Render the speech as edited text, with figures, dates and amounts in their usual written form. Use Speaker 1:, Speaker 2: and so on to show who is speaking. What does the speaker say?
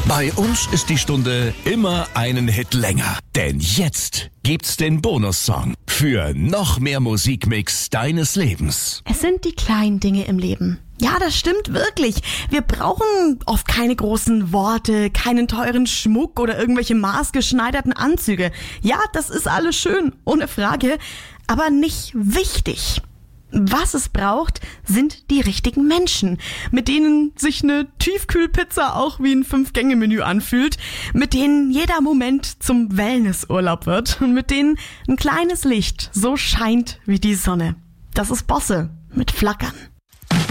Speaker 1: Bei uns ist die Stunde immer einen Hit länger. Denn jetzt gibt's den Bonussong für noch mehr Musikmix deines Lebens.
Speaker 2: Es sind die kleinen Dinge im Leben. Ja, das stimmt wirklich. Wir brauchen oft keine großen Worte, keinen teuren Schmuck oder irgendwelche maßgeschneiderten Anzüge. Ja, das ist alles schön, ohne Frage, aber nicht wichtig. Was es braucht, sind die richtigen Menschen, mit denen sich eine Tiefkühlpizza auch wie ein 5-Gänge-Menü anfühlt, mit denen jeder Moment zum Wellnessurlaub wird und mit denen ein kleines Licht so scheint wie die Sonne. Das ist Bosse mit Flackern.